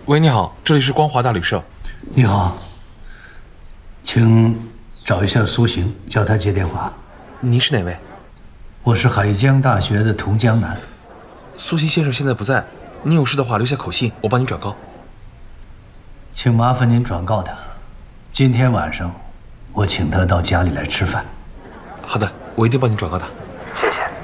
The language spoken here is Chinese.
喂，你好，这里是光华大旅社。 你好，请找一下苏醒，叫他接电话。 您是哪位？ 我是海江大学的童江南。 苏醒先生现在不在，你有事的话留下口信，我帮你转告。 请麻烦您转告他，今天晚上我请他到家里来吃饭。 好的，我一定帮你转告他。 谢谢。